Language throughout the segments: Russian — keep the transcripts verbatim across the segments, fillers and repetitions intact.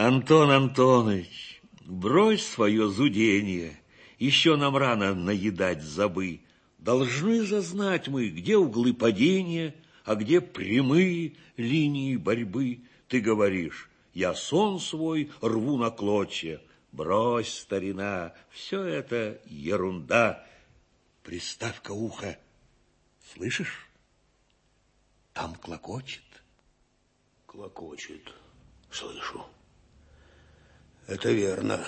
Антон Антоныч, брось свое зудение. Еще нам рано наедать забы. Должны зазнать мы, где углы падения, а где прямые линии борьбы. Ты говоришь, я сон свой рву на клочья. Брось, старина, все это ерунда. Приставь-ка ухо. Слышишь? Там клокочет. Клокочет. Слышу. Это верно.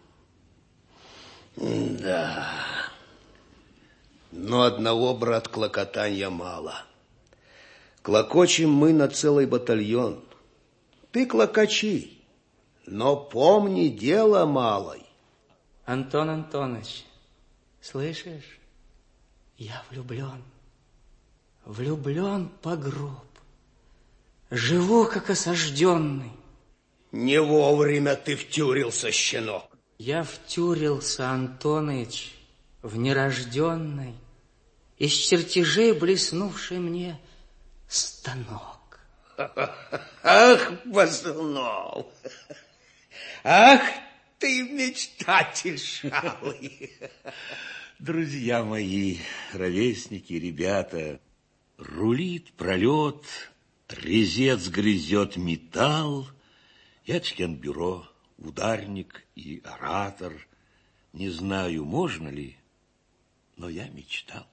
Да. Но одного, брат, клокотанья мало. Клокочем мы на целый батальон. Ты клокочи, но помни дело малой. Антон Антонович, слышишь? Я влюблен. Влюблен по гроб. Живу, как осажденный. Не вовремя ты втюрился, щенок. Я втюрился, Антоныч, в нерожденный, из чертежей блеснувший мне станок. Ах, Базунов! Ах, ты мечтатель шалый! Друзья мои, ровесники, ребята, рулит пролет, резец грызет металл. Я член бюро, ударник и оратор. Не знаю, можно ли, но я мечтал.